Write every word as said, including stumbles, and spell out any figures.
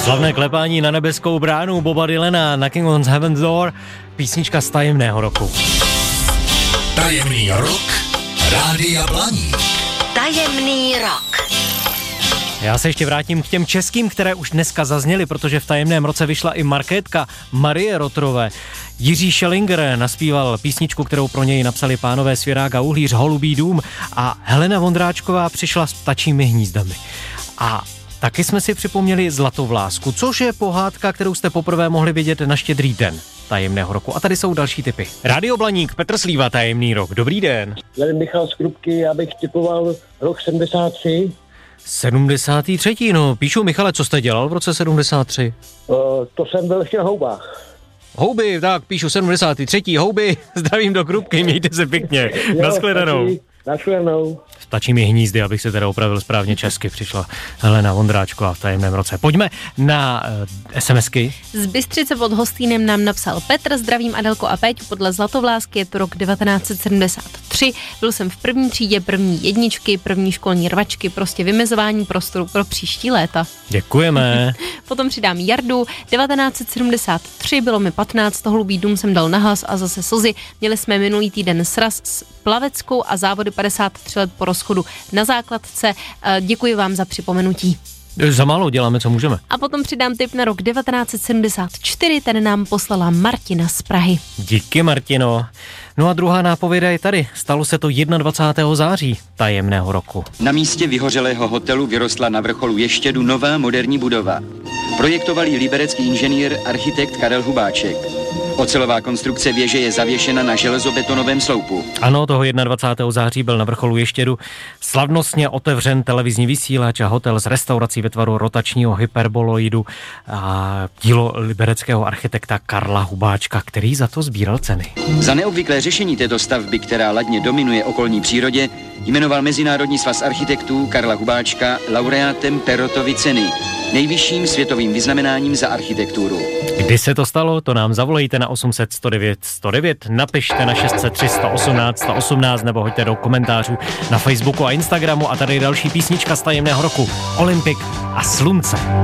Slavné klepání na nebeskou bránu Boba Dylana na King on Heaven's Door, písnička z tajemného roku. Tajemný rok Rádia Blaník. Tajemný rok. Já se ještě vrátím k těm českým, které už dneska zazněly, protože v tajemném roce vyšla i markétka Marie Rotrové. Jiří Schellinger naspíval písničku, kterou pro něj napsali pánové Svěrák a Uhlíř, Holubý dům, a Helena Vondráčková přišla s Ptačími hnízdami. A taky jsme si připomněli Zlatou vlásku, což je pohádka, kterou jste poprvé mohli vidět na Štědrý den tajemného roku. A tady jsou další tipy. Rádio Blaník, Petr Slíva, tajemný rok. Dobrý den. Já jsem Michal z Krupky, já bych typoval rok sedmdesát tři. sedmdesát tři. No, píšu, Michale, co jste dělal v roce sedmdesát tři? Uh, to jsem byl ještě na houbách. Houby, tak píšu sedmdesát tři. Houby, zdravím do Krupky, mějte se pěkně. Nashledanou. Nashledanou. S Ptačími hnízdy, abych se teda opravil správně česky, přišla Helena Vondráčková v tajemném roce. Pojďme na uh, SMSky. Z Bystřice pod Hostýnem nám napsal Petr, zdravím Adelko a Péťu, podle Zlatovlásky je to rok devatenáct set sedmdesát tři, byl jsem v první třídě, první jedničky, první školní rvačky, prostě vymezování prostoru pro příští léta. Děkujeme. Potom přidám Jardu, devatenáct set sedmdesát tři, bylo mi patnáct, Holubý dům jsem dal nahlas a zase slzy, měli jsme minulý týden sraz s Plaveckou a závody padesát tři let po rozchodu na základce. Děkuji vám za připomenutí. Za málo děláme, co můžeme. A potom přidám tip na rok devatenáct set sedmdesát čtyři, ten nám poslala Martina z Prahy. Díky, Martino. No a druhá nápověda je tady. Stalo se to dvacátého prvního září tajemného roku. Na místě vyhořelého hotelu vyrostla na vrcholu Ještědu nová moderní budova. Projektoval ji liberecký inženýr, architekt Karel Hubáček. Ocelová konstrukce věže je zavěšena na železobetonovém sloupu. Ano, toho dvacátého prvního září byl na vrcholu Ještědu slavnostně otevřen televizní vysílač a hotel s restaurací ve tvaru rotačního hyperboloidu a dílo libereckého architekta Karla Hubáčka, který za to sbíral ceny. Za neobvyklé řešení této stavby, která ladně dominuje okolní přírodě, jmenoval Mezinárodní svaz architektů Karla Hubáčka laureátem Perrotovy ceny, nejvyšším světovým vyznamenáním za architekturu. Kdy se to stalo, to nám zavolejte na osm set sto devět sto devět, napište na šest set tři sto osmnáct sto osmnáct nebo hoďte do komentářů na Facebooku a Instagramu. A tady je další písnička z tajemného roku. Olympik a slunce.